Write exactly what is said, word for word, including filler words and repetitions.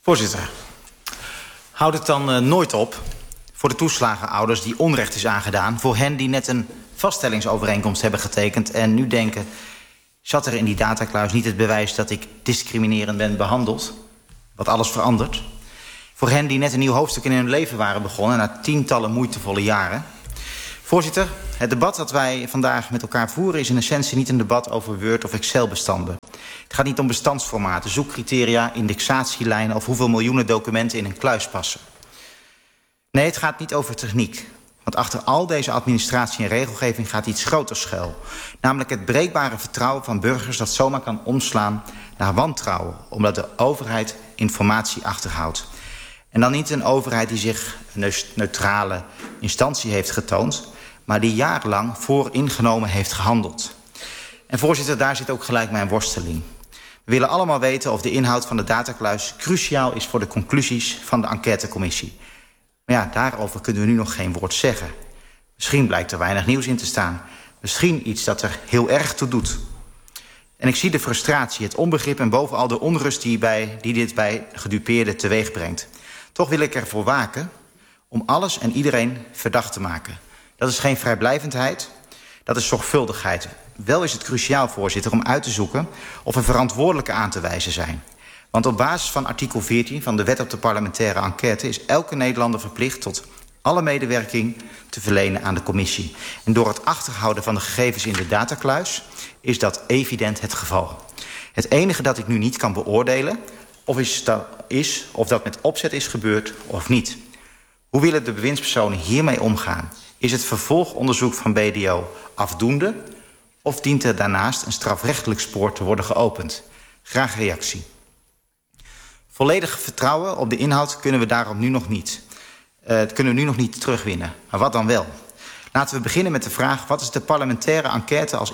Voorzitter, houdt het dan uh, nooit op voor de toeslagenouders die onrecht is aangedaan, voor hen die net een vaststellingsovereenkomst hebben getekend en nu denken, zat er in die datakluis niet het bewijs dat ik discriminerend ben behandeld, wat alles verandert? Voor hen die net een nieuw hoofdstuk in hun leven waren begonnen na tientallen moeitevolle jaren. Voorzitter, het debat dat wij vandaag met elkaar voeren is in essentie niet een debat over Word- of Excel-bestanden. Het gaat niet om bestandsformaten, zoekcriteria, indexatielijnen of hoeveel miljoenen documenten in een kluis passen. Nee, het gaat niet over techniek. Want achter al deze administratie en regelgeving gaat iets groters schuil. Namelijk het breekbare vertrouwen van burgers dat zomaar kan omslaan naar wantrouwen, omdat de overheid informatie achterhoudt. En dan niet een overheid die zich een neutrale instantie heeft getoond, maar die jarenlang vooringenomen heeft gehandeld. En voorzitter, daar zit ook gelijk mijn worsteling. We willen allemaal weten of de inhoud van de datakluis cruciaal is voor de conclusies van de enquêtecommissie. Maar ja, daarover kunnen we nu nog geen woord zeggen. Misschien blijkt er weinig nieuws in te staan. Misschien iets dat er heel erg toe doet. En ik zie de frustratie, het onbegrip en bovenal de onrust die, bij, die dit bij gedupeerden teweeg brengt. Toch wil ik ervoor waken om alles en iedereen verdacht te maken. Dat is geen vrijblijvendheid, dat is zorgvuldigheid. Wel is het cruciaal, voorzitter, om uit te zoeken of er verantwoordelijken aan te wijzen zijn. Want op basis van artikel veertien van de Wet op de Parlementaire Enquête is elke Nederlander verplicht tot alle medewerking te verlenen aan de commissie. En door het achterhouden van de gegevens in de datakluis is dat evident het geval. Het enige dat ik nu niet kan beoordelen of is, dat, is of dat met opzet is gebeurd of niet. Hoe willen de bewindspersonen hiermee omgaan? Is het vervolgonderzoek van B D O afdoende of dient er daarnaast een strafrechtelijk spoor te worden geopend? Graag reactie. Volledig vertrouwen op de inhoud kunnen we daarom nu nog niet. Uh, kunnen we nu nog niet terugwinnen. Maar wat dan wel? Laten we beginnen met de vraag, wat is de parlementaire enquête als